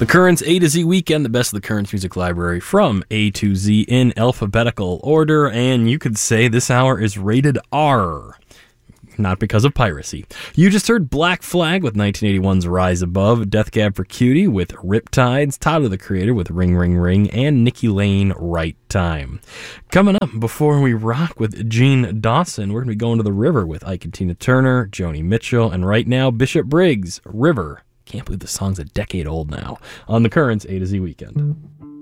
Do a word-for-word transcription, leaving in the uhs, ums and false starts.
The Currents A to Z Weekend, the best of the Currents music library from A to Z in alphabetical order, and you could say this hour is rated R. Not because of piracy. You just heard Black Flag with nineteen eighty-one's Rise Above, Death Cab for Cutie with Riptides, Tyler the Creator with Ring Ring Ring, and Nikki Lane, Right Time. Coming up, before we rock with Gene Dawson, we're going to be going to the river with Ike and Tina Turner, Joni Mitchell, and right now, Bishop Briggs, River. Can't believe the song's a decade old now. On the Currents A to Z Weekend.